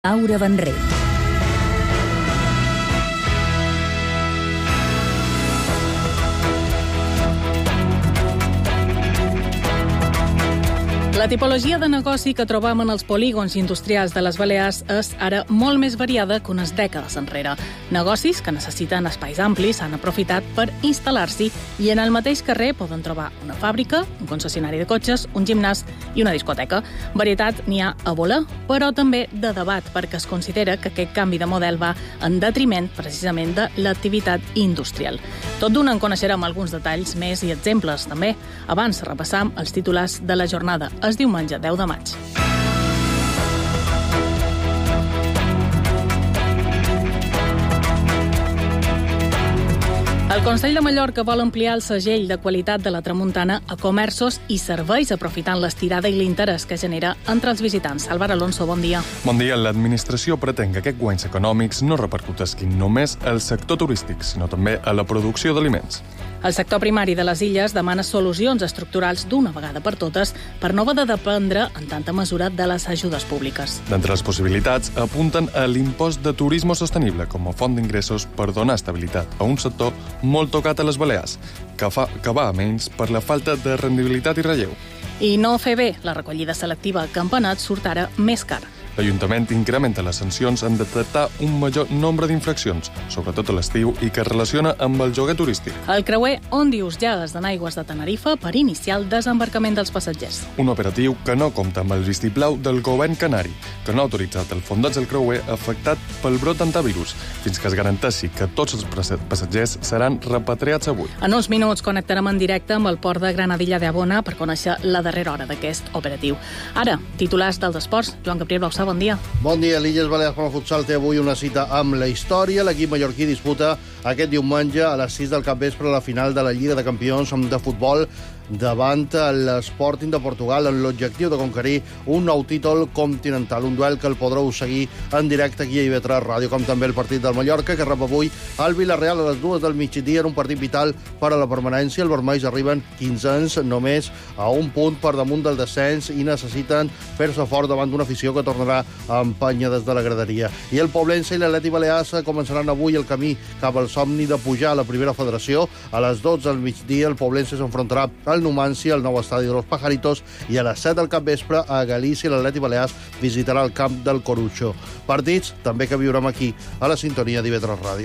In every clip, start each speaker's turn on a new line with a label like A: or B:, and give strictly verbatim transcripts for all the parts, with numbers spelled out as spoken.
A: Laura Benrell.
B: La tipologia de negoci que trobam en els polígons industrials de les Balears és ara molt més variada que unes dècades enrere. Negocis que necessiten espais amplis s'han aprofitat per instal·lar-s'hi i en el mateix carrer poden trobar una fàbrica, un concessionari de cotxes, un gimnàs i una discoteca. Varietat n'hi ha a voler, però també de debat, perquè es considera que aquest canvi de model va en detriment precisament de l'activitat industrial. Tot d'una en coneixerem alguns detalls més i exemples també. Abans repassam els titulars de la jornada. És diumenge deu de maig. El Consell de Mallorca vol ampliar el segell de qualitat de la Tramuntana a comerços i serveis, aprofitant l'estirada i l'interès que genera entre els visitants. Álvaro Alonso, bon dia.
C: Bon dia. L'administració pretén que aquests guanys econòmics no repercutesquin només al sector turístic, sinó també a la producció d'aliments.
B: El sector primari de les illes demana solucions estructurals d'una vegada per totes per no haver de dependre en tanta mesura de les ajudes públiques.
C: D'entre les possibilitats apunten a l'impost de turisme sostenible com a font d'ingressos per donar estabilitat a un sector molt tocat a les Balears, que, fa, que va a menys per la falta de rendibilitat i relleu.
B: I no fer bé la recollida selectiva a Campanat surt ara més car.
C: L'Ajuntament incrementa les sancions en detectar un major nombre d'infraccions, sobretot a l'estiu, i que es relaciona amb el joguer turístic.
B: El creuer Òndius ja és en aigües de Tenerife per iniciar el desembarcament dels passatgers.
C: Un operatiu que no compta amb el vistiplau del govern canari, que no ha autoritzat el fondeig del creuer afectat pel brot d'antivirus, fins que es garanteixi que tots els passatgers seran repatriats avui.
B: En uns minuts connectarem en directe amb el port de Granadilla de Abona per conèixer la darrera hora d'aquest operatiu. Ara, titulars dels esports. Joan Gabriel Bausà, bon dia.
D: Bon dia. L'Illes Balears com a futsal té avui una cita amb la història. L'equip mallorquí disputa aquest diumenge a les sis del capvespre la final de la Lliga de Campions de futbol davant l'Sporting de Portugal amb l'objectiu de conquerir un nou títol continental, un duel que el podreu seguir en directe aquí a I V tres Ràdio, com també el partit del Mallorca, que rep avui al Villarreal a les dues del migdia en un partit vital per a la permanència. Els vermells arriben quinzens només a un punt per damunt del descens i necessiten fer-se fort davant d'una afició que tornarà a empènyer des de la graderia. I el Poblense i l'Atleti Balears començaran avui el camí cap al somni de pujar a la primera federació. A les dotze del migdia el Poblense s'enfrontarà al Numancia, al nou estadi de los Pajaritos, i a les set del capvespre a Galícia l'Atleti Balears visitarà el camp del Corucho. Partits també que viurem aquí a la sintonia d'I V tres Ràdio.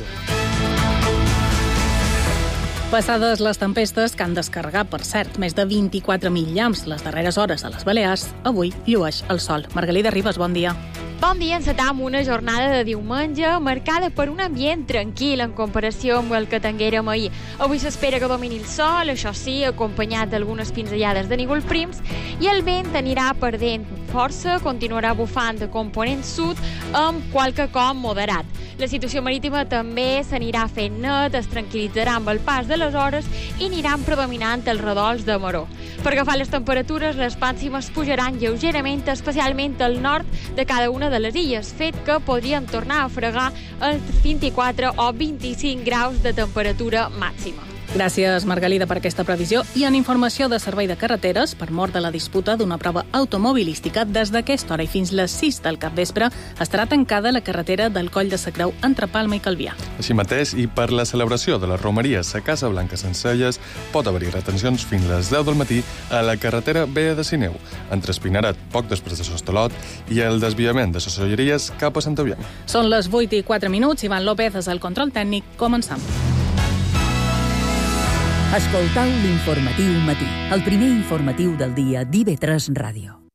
B: Passades les tempestes que han descarregat, per cert, més de vint-i-quatre mil llamps les darreres hores a les Balears, avui llueix el sol. Margalida Ribas, bon dia.
E: Bon dia, encetam una jornada de diumenge marcada per un ambient tranquil en comparació amb el que tinguérem ahir. Avui s'espera que domini el sol, això sí, acompanyat d'algunes pinzellades de nígols prims, i el vent anirà perdent força, continuarà bufant de component sud amb qualque com moderat. La situació marítima també s'anirà fent net, es tranquil·litzarà amb el pas de les hores i aniran predominant els redols de maró. Per agafar les temperatures, les màximes pujaran lleugerament, especialment al nord de cada una de les illes, fet que podrien tornar a fregar els vint-i-quatre o vint-i-cinc graus de temperatura màxima.
B: Gràcies, Margalida, per aquesta previsió. I en informació de servei de carreteres, per mort de la disputa d'una prova automobilística, des d'aquesta hora i fins les sis del capvespre estarà tancada la carretera del Coll de Sacreu entre Palma i Calvià.
C: Així mateix, i per la celebració de les romeries a Casa Blanca Sencelles, pot haver-hi retencions fins a les deu del matí a la carretera Vea de Sineu, entre Espinaret, poc després de Sostalot, i el desviament de Sossolleries cap a Sant Aviam.
B: Són les vuit i quatre minuts. Ivan López és el control tècnic. Començam.
A: Escoltau l'informatiu matí, el primer informatiu del dia d'I V tres Ràdio.